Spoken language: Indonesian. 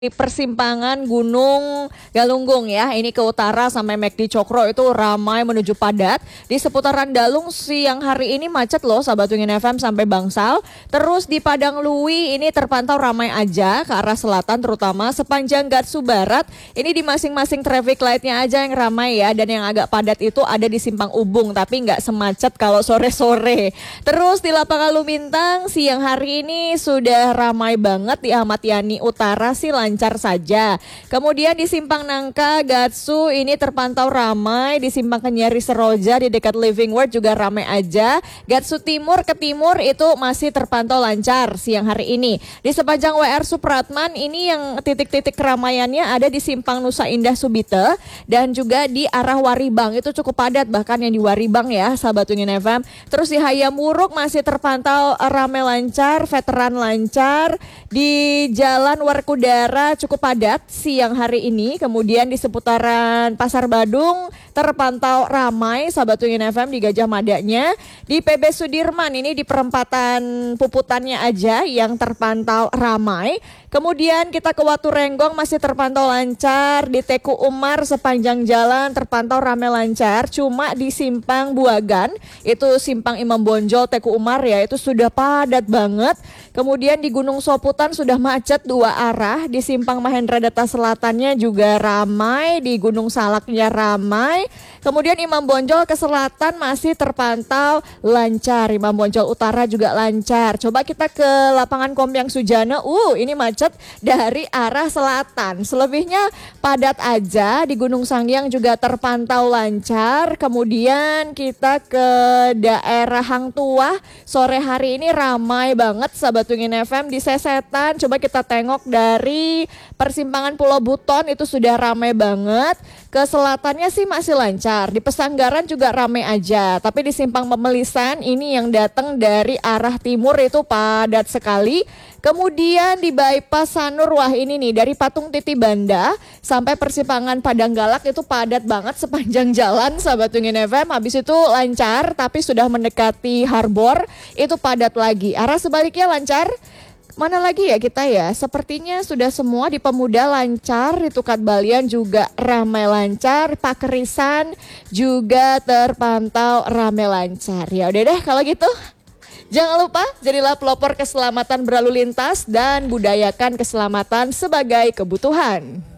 Di persimpangan Gunung Galunggung ya, ini ke utara sampai McD Cokro itu ramai menuju padat. Di seputaran Dalung siang hari ini macet loh sahabat Wingin FM sampai Bangsal. Terus di Padang Lui ini terpantau ramai aja ke arah selatan terutama sepanjang Gatsu Barat. Ini di masing-masing traffic lightnya aja yang ramai ya, dan yang agak padat itu ada di Simpang Ubung tapi nggak semacet kalau sore-sore. Terus di Lapangan Lumintang siang hari ini sudah ramai banget. Di Ahmad Yani Utara sih lancar saja. Kemudian di Simpang Nangka Gatsu ini terpantau ramai. Di Simpang Kenyari Seroja di dekat Living World juga ramai aja. Gatsu Timur ke timur itu masih terpantau lancar siang hari ini. Di sepanjang WR Supratman ini yang titik-titik keramaiannya ada di Simpang Nusa Indah Subite dan juga di arah Waribang itu cukup padat, bahkan yang di Waribang ya sahabat Wingin FM. Terus di Hayam Wuruk masih terpantau ramai lancar, veteran lancar. Di Jalan Werkudara cukup padat siang hari ini. Kemudian di seputaran Pasar Badung terpantau ramai sahabat Wingin FM di Gajah Madanya. Di PB Sudirman ini di perempatan Puputannya aja yang terpantau ramai. Kemudian kita ke Watu Renggong masih terpantau lancar. Di Teku Umar sepanjang jalan terpantau ramai lancar. Cuma di Simpang Buagan itu Simpang Imam Bonjol Teku Umar ya, itu sudah padat banget. Kemudian di Gunung Soputan sudah macet dua arah. Di Simpang Mahendra Data Selatannya juga ramai. Di Gunung Salaknya ramai. Kemudian Imam Bonjol ke selatan masih terpantau lancar. Imam Bonjol Utara juga lancar. Coba kita ke Lapangan Kompiang Sujana. Ini macet dari arah selatan. Selebihnya padat aja. Di Gunung Sangyang juga terpantau lancar. Kemudian kita ke daerah Hang Tuah. Sore hari ini ramai banget sahabat Wingin FM. Di Sesetan coba kita tengok dari persimpangan Pulau Buton itu sudah ramai banget. Ke selatannya sih masih lancar. Di Pesanggaran juga ramai aja. Tapi di Simpang Pemelisan ini yang datang dari arah timur itu padat sekali. Kemudian di bypass Sanur, wah ini nih dari Patung Titi Banda sampai persimpangan Padang Galak itu padat banget sepanjang jalan sahabat Wingin FM. Habis itu lancar tapi sudah mendekati Harbor itu padat lagi. Arah sebaliknya lancar. Mana lagi ya kita ya? Sepertinya sudah semua. Di Pemuda lancar, di Tukat Balian juga ramai lancar, Pakerisan juga terpantau ramai lancar. Ya udah deh kalau gitu. Jangan lupa jadilah pelopor keselamatan berlalu lintas dan budayakan keselamatan sebagai kebutuhan.